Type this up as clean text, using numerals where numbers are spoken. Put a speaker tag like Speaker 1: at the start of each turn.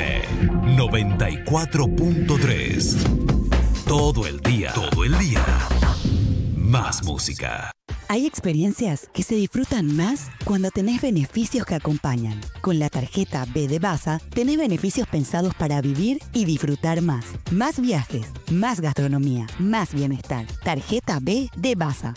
Speaker 1: FM 94.3. Todo el día. Más música.
Speaker 2: Hay experiencias que se disfrutan más cuando tenés beneficios que acompañan. Con la tarjeta B de Baza, tenés beneficios pensados para vivir y disfrutar más. Más viajes, más gastronomía, más bienestar. Tarjeta B de Baza.